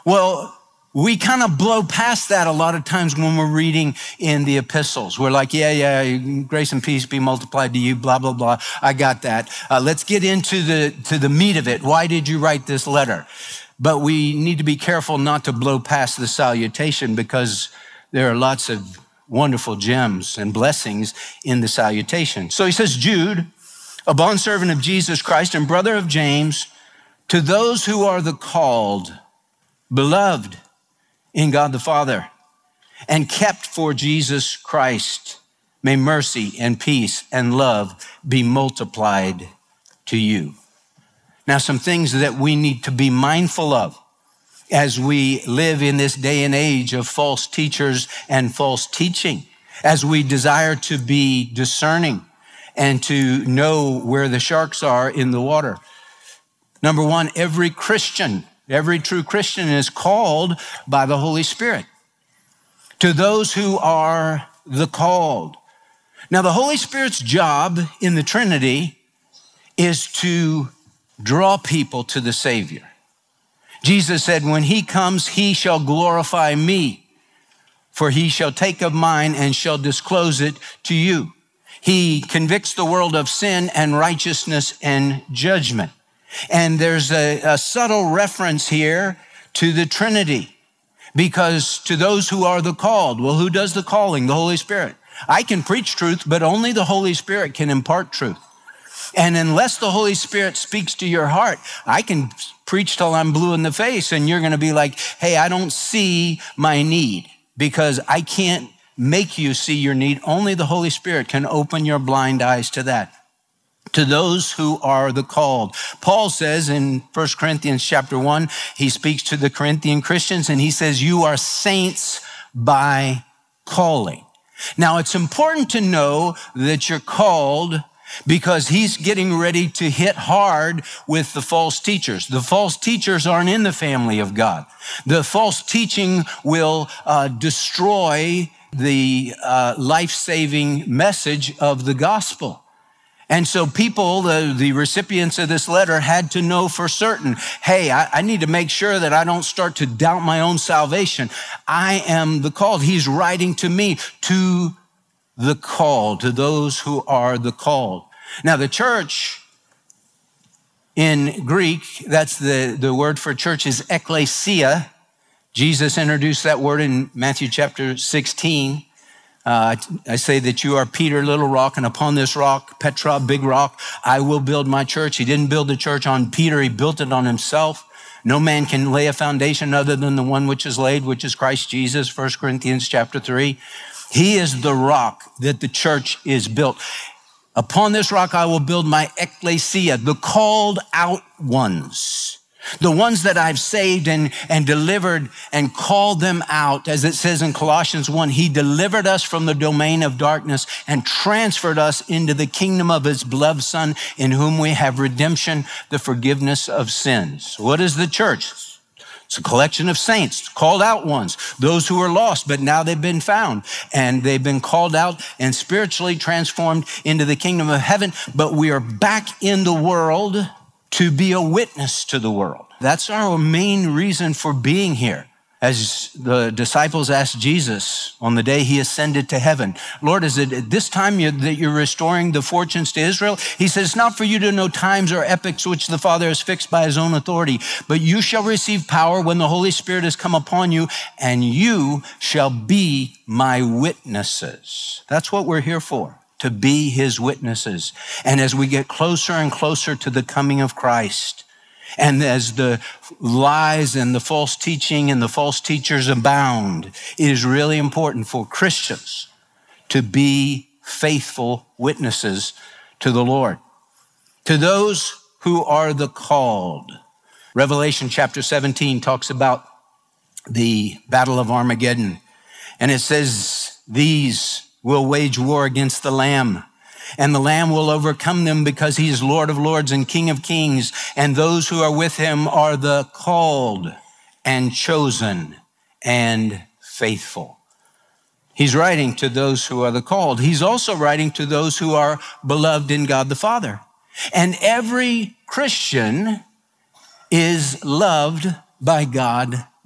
Well, we kind of blow past that a lot of times when we're reading in the epistles. We're like, yeah, grace and peace be multiplied to you, blah, blah, blah. I got that. Let's get into the meat of it. Why did you write this letter? But we need to be careful not to blow past the salutation, because there are lots of wonderful gems and blessings in the salutation. So he says, Jude, a bondservant of Jesus Christ and brother of James, to those who are the called, beloved in God the Father, and kept for Jesus Christ, may mercy and peace and love be multiplied to you. Now, some things that we need to be mindful of as we live in this day and age of false teachers and false teaching, as we desire to be discerning and to know where the sharks are in the water. Number one, every true Christian is called by the Holy Spirit. To those who are the called. Now, the Holy Spirit's job in the Trinity is to draw people to the Savior. Jesus said, when he comes, he shall glorify me, for he shall take of mine and shall disclose it to you. He convicts the world of sin and righteousness and judgment. And there's a subtle reference here to the Trinity, because to those who are the called, well, who does the calling? The Holy Spirit. I can preach truth, but only the Holy Spirit can impart truth. And unless the Holy Spirit speaks to your heart, I can preach till I'm blue in the face, and you're going to be like, hey, I don't see my need, because I can't make you see your need. Only the Holy Spirit can open your blind eyes to that. To those who are the called. Paul says in 1 Corinthians chapter 1, he speaks to the Corinthian Christians and he says, you are saints by calling. Now, it's important to know that you're called, because he's getting ready to hit hard with the false teachers. The false teachers aren't in the family of God. The false teaching will destroy the life-saving message of the gospel. And so people, the recipients of this letter, had to know for certain, hey, I need to make sure that I don't start to doubt my own salvation. I am the called. He's writing to me, to the called, to those who are the called. Now, the church in Greek, that's the word for church is ekklesia. Jesus introduced that word in Matthew chapter 16. I say that you are Peter, little rock, and upon this rock, Petra, big rock, I will build my church. He didn't build the church on Peter. He built it on himself. No man can lay a foundation other than the one which is laid, which is Christ Jesus, 1 Corinthians chapter 3. He is the rock that the church is built. Upon this rock, I will build my ekklesia, the called out ones. The ones that I've saved and delivered and called them out. As it says in Colossians 1, he delivered us from the domain of darkness and transferred us into the kingdom of his beloved Son, in whom we have redemption, the forgiveness of sins. What is the church? It's a collection of saints, called out ones, those who are lost, but now they've been found and they've been called out and spiritually transformed into the kingdom of heaven. But we are back in the world to be a witness to the world. That's our main reason for being here. As the disciples asked Jesus on the day he ascended to heaven, Lord, is it at this time that you're restoring the fortunes to Israel? He says, it's not for you to know times or epochs which the Father has fixed by his own authority, but you shall receive power when the Holy Spirit has come upon you, and you shall be my witnesses. That's what we're here for, to be his witnesses. And as we get closer and closer to the coming of Christ, and as the lies and the false teaching and the false teachers abound, it is really important for Christians to be faithful witnesses to the Lord. To those who are the called. Revelation chapter 17 talks about the battle of Armageddon. And it says, these will wage war against the Lamb, and the Lamb will overcome them, because he is Lord of lords and King of kings. And those who are with him are the called and chosen and faithful. He's writing to those who are the called. He's also writing to those who are beloved in God the Father. And every Christian is loved by God